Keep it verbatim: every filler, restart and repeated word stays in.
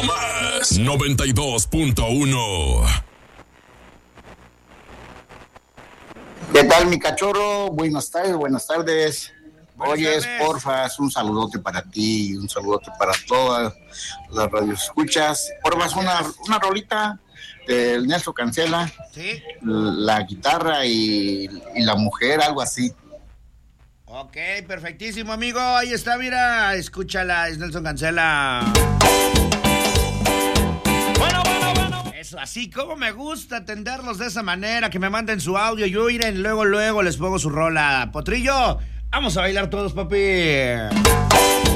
Más noventa y dos punto uno. ¿Qué tal, mi cachorro? Buenas tardes, buenas tardes. Buenas Oyes, tardes. porfa, un saludote para ti y un saludote para todas las radioescuchas. Porfa, una, una rolita del Nelson Cancela, Sí. la guitarra y, y la mujer, algo así. Ok, perfectísimo, amigo. Ahí está, mira, escúchala, es Nelson Cancela. Bueno, bueno, bueno. Eso, así como me gusta atenderlos de esa manera, que me manden su audio, yo iré, luego, luego les pongo su rola. Potrillo, vamos a bailar todos, papi.